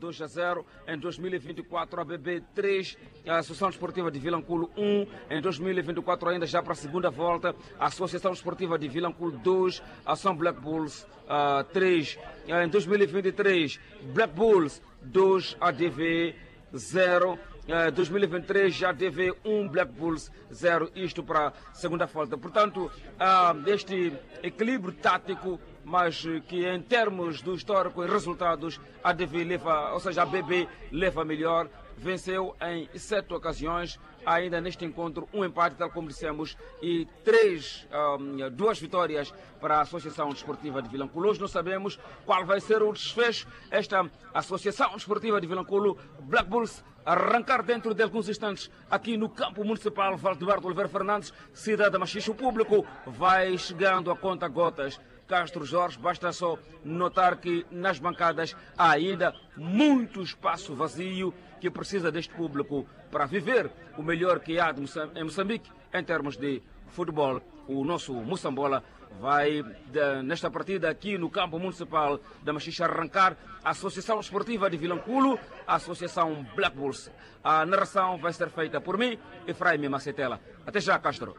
2-0. Em 2024, a ABB 3, a Associação Desportiva de Vilanculo 1. Em 2024, ainda já para a segunda volta, a Associação Desportiva de Vilanculo 2, a Ação Black Bulls 3. Em 2023, Black Bulls 2, ADV 0. 2023 já teve 1, Black Bulls 0, isto para a segunda volta. Portanto, este equilíbrio tático, mas que em termos do histórico e resultados, a ADV leva, ou seja, a BB leva melhor, venceu em 7 ocasiões, ainda neste encontro um empate, tal como dissemos, e 2 vitórias para a Associação Desportiva de Vilanculo. Hoje não sabemos qual vai ser o desfecho. Esta Associação Desportiva de Vilanculo, Black Bulls, arrancar dentro de alguns instantes aqui no campo municipal Valdeberto Oliveira Fernandes, cidade da Machixe. O público vai chegando a conta gotas. Castro Jorge, basta só notar que nas bancadas há ainda muito espaço vazio que precisa deste público para viver o melhor que há em Moçambique em termos de futebol. O nosso Moçambola vai, nesta partida aqui no campo municipal da Machixe, arrancar a Associação Esportiva de Vilanculo, a Associação Black Bulls. A narração vai ser feita por mim, Efraim Macetela. Até já, Castro.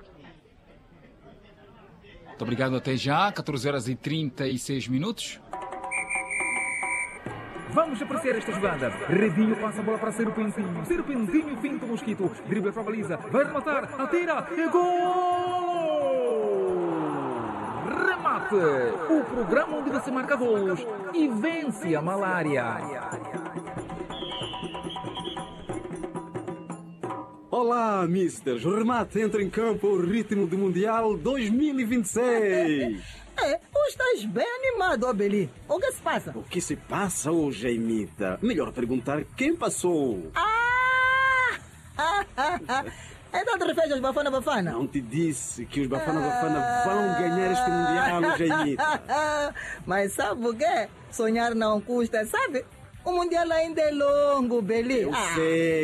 Muito obrigado, até já. 14h36. Vamos apreciar esta jogada. Redinho passa a bola para Serpentinho. Serpentinho finta o mosquito. Dribla para a baliza. Vai rematar. Atira. E gol! Remate. O programa onde você marca gols e vence a malária. Olá, misters. O remate entra em campo ao ritmo do Mundial 2026. Hoje estás bem animado, Abeli. O que se passa? O que se passa hoje, Aimita? Melhor perguntar quem passou. Então te referes aos Bafana? Não te disse que os Bafana vão ganhar este Mundial hoje, Aimita. Mas sabe o quê? Sonhar não custa, sabe? O Mundial ainda é longo, Beli. Eu sei.